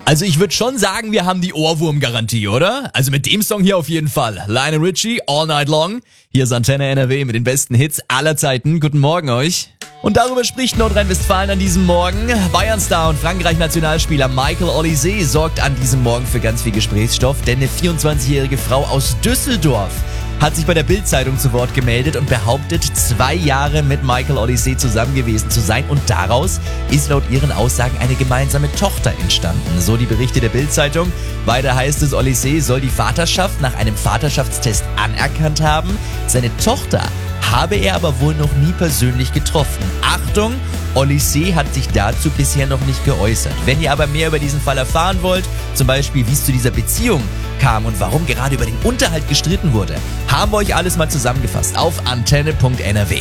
Also ich würde schon sagen, wir haben die Ohrwurm-Garantie, oder? Also mit dem Song hier auf jeden Fall. Lionel Richie, All Night Long. Hier ist Antenne NRW mit den besten Hits aller Zeiten. Guten Morgen euch. Und darüber spricht Nordrhein-Westfalen an diesem Morgen. Bayern-Star und Frankreich-Nationalspieler Michael Olise sorgt an diesem Morgen für ganz viel Gesprächsstoff, denn eine 24-jährige Frau aus Düsseldorf hat sich bei der Bild-Zeitung zu Wort gemeldet und behauptet, 2 Jahre mit Michael Olise zusammen gewesen zu sein, und daraus ist laut ihren Aussagen eine gemeinsame Tochter entstanden. So die Berichte der Bild-Zeitung. Weiter heißt es, Olise soll die Vaterschaft nach einem Vaterschaftstest anerkannt haben. Seine Tochter habe er aber wohl noch nie persönlich getroffen. Achtung, Olise hat sich dazu bisher noch nicht geäußert. Wenn ihr aber mehr über diesen Fall erfahren wollt, zum Beispiel wie es zu dieser Beziehung kam und warum gerade über den Unterhalt gestritten wurde, haben wir euch alles mal zusammengefasst auf antenne.nrw.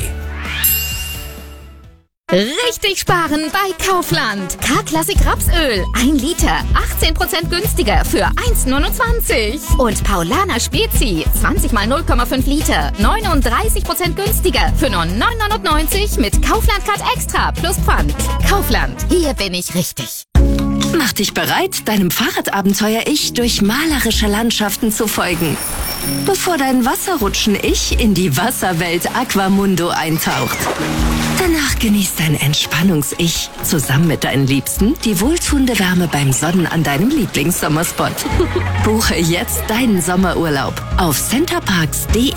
Richtig sparen bei Kaufland. K-Klassik Rapsöl. 1 Liter. 18% günstiger für 1,29. Und Paulaner Spezi. 20 mal 0,5 Liter. 39% günstiger für nur 9,99 mit Kaufland Card Extra plus Pfand. Kaufland. Hier bin ich richtig. Mach dich bereit, deinem Fahrradabenteuer-Ich durch malerische Landschaften zu folgen. Bevor dein Wasserrutschen-Ich in die Wasserwelt Aquamundo eintaucht. Danach genießt dein Entspannungs-Ich zusammen mit deinen Liebsten die wohltuende Wärme beim Sonnen an deinem Lieblingssommerspot. Buche jetzt deinen Sommerurlaub auf centerparks.de.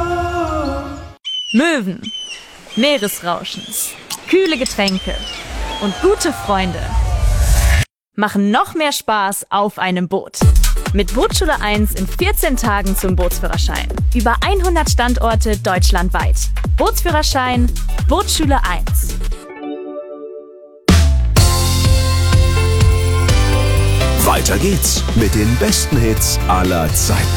Möwen, Meeresrauschen, kühle Getränke und gute Freunde machen noch mehr Spaß auf einem Boot. Mit Bootsschule 1 in 14 Tagen zum Bootsführerschein. Über 100 Standorte deutschlandweit. Bootsführerschein, Bootsschule 1. Weiter geht's mit den besten Hits aller Zeiten.